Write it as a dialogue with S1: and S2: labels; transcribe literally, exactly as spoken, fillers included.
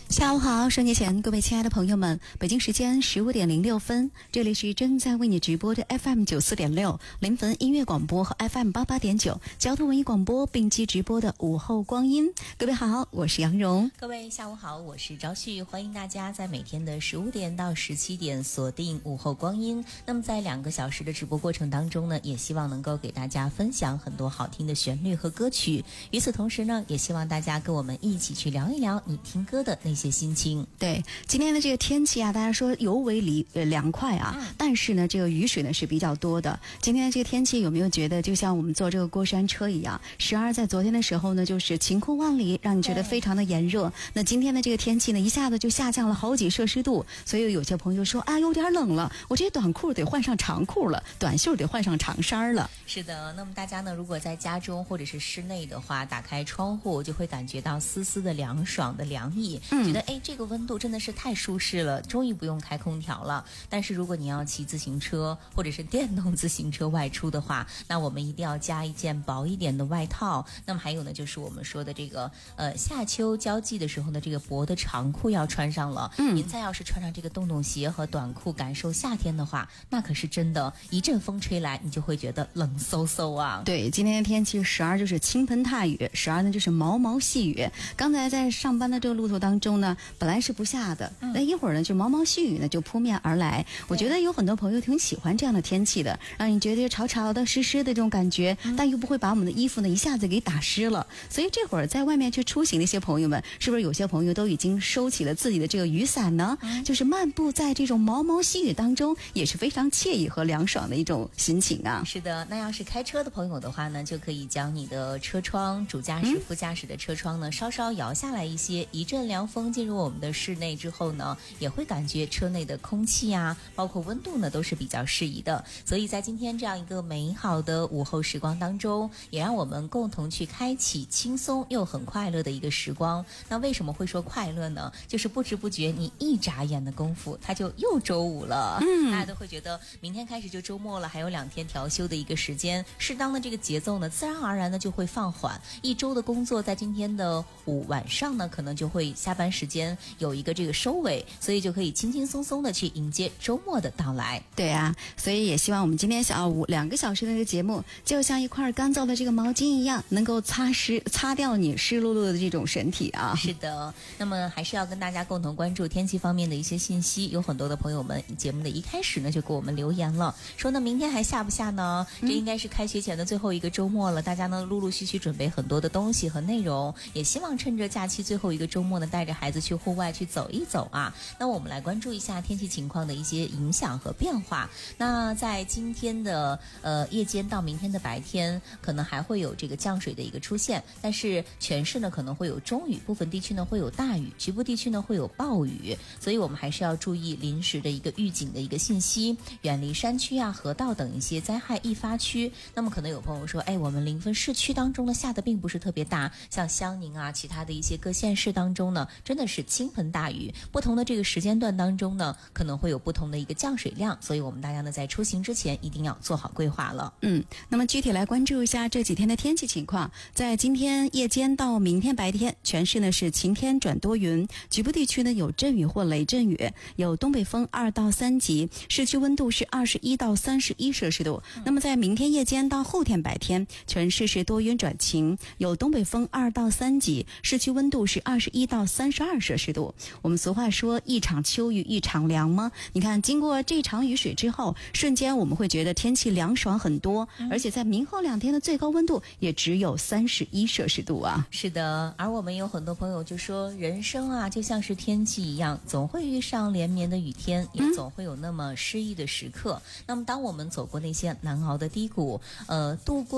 S1: 下午好，收音机前各位亲爱的朋友们，北京时间十五点零六分，这里是正在为你直播的 F M 九四点六临汾音乐广播和 F M 八八点九交通文艺广播并机直播的午后光阴。各位好，我是杨蓉。
S2: 各位下午好，我是赵旭，欢迎大家在每天的十五点到十七点锁定午后光阴。那么在两个小时的直播过程当中呢，也希望能够给大家分享很多好听的旋律和歌曲。与此同时呢，也希望大家跟我们一起去聊一聊你听歌的那些心情。
S1: 对，今天的这个天气啊，大家说尤为离呃凉快啊、嗯，但是呢，这个雨水呢是比较多的。今天的这个天气有没有觉得就像我们坐这个过山车一样？时而在昨天的时候呢，就是晴空万里，让你觉得非常的炎热。那今天的这个天气呢，一下子就下降了好几摄氏度，所以有些朋友说啊，有点冷了，我这短裤得换上长裤了，短袖得换上长衫了。
S2: 是的，那么大家呢，如果在家中或者是室内的话，打开窗户就会感觉到丝丝的凉爽的凉意，嗯、觉得哎，这个温度真的是太舒适了，终于不用开空调了。但是如果你要骑自行车或者是电动自行车外出的话，那我们一定要加一件薄一点的外套。那么还有呢，就是我们说的这个呃夏秋交际的时候呢，这个薄的长裤要穿上了。嗯，您再要是穿上这个洞洞鞋和短裤感受夏天的话，那可是真的，一阵风吹来，你就会觉得冷飕飕啊。
S1: 对，今天的天气时而就是倾盆大雨，时而呢就是毛毛细雨。刚才在上班的这个路途当中呢，本来是不下的，那、嗯、一会儿呢就毛毛细雨呢就扑面而来。我觉得有很多朋友挺喜欢这样的天气的，让你觉得潮潮的湿湿的这种感觉、嗯、但又不会把我们的衣服呢一下子给打湿了。所以这会儿在外面去出行的一些朋友们，是不是有些朋友都已经收起了自己的这个雨伞呢、嗯、就是漫步在这种毛毛细雨当中，也是非常惬意和凉爽的一种心情啊。
S2: 是的，那要是开车的朋友的话呢，就可以将你的车窗，主驾驶、副驾驶的车窗呢、嗯、稍稍摇下来一些，一阵凉风进入我们的室内之后呢，也会感觉车内的空气啊，包括温度呢，都是比较适宜的。所以在今天这样一个美好的午后时光当中，也让我们共同去开启轻松又很快乐的一个时光。那为什么会说快乐呢？就是不知不觉你一眨眼的功夫，它就又周五了。嗯，大家都会觉得明天开始就周末了，还有两天调休的一个时间，适当的这个节奏呢，自然而然的就会放缓。一周的工作在今天的午晚上呢，可能就会下班时间有一个这个收尾，所以就可以轻轻松松的去迎接周末的到来。
S1: 对啊，所以也希望我们今天下午两个小时的这个节目，就像一块干燥的这个毛巾一样，能够擦湿擦掉你湿漉漉的这种身体啊。
S2: 是的，那么还是要跟大家共同关注天气方面的一些信息。有很多的朋友们节目的一开始呢就给我们留言了，说呢明天还下不下呢？这应该是开学前的最后一个周末了，大家呢陆陆续续准备很多的东西和内容，也希望趁着假期最后一个周末呢，带着孩子去户外去走一走啊。那我们来关注一下天气情况的一些影响和变化。那在今天的呃夜间到明天的白天，可能还会有这个降水的一个出现，但是全市呢可能会有中雨，部分地区呢会有大雨，局部地区呢会有暴雨，所以我们还是要注意临时的一个预警的一个信息，远离山区啊、河道等一些灾害易发区。那么可能有朋友说，哎，我们临汾市区当中呢下的并不是特别大，像襄宁啊，其他的一些各县市当中呢，真的是倾盆大雨。不同的这个时间段当中呢，可能会有不同的一个降水量，所以我们大家呢在出行之前一定要做好规划了。
S1: 嗯，那么具体来关注一下这几天的天气情况。在今天夜间到明天白天，全市呢是晴天转多云，局部地区呢有阵雨或雷阵雨，有东北风二到三级，市区温度是二十一到三十一摄氏度。嗯、那么在明天夜间到后天白天，全市是多云转晴，有东北风二到三级，市区温度是二十一到三十二摄氏度。我们俗话说一场秋雨一场凉吗？你看经过这场雨水之后，瞬间我们会觉得天气凉爽很多，嗯、而且在明后两天的最高温度也只有三十一摄氏度啊。
S2: 是的，而我们有很多朋友就说，人生啊就像是天气一样，总会遇上连绵的雨天，也总会有那么失意的时刻。嗯、那么当我们走过那些难熬的低谷，呃，度过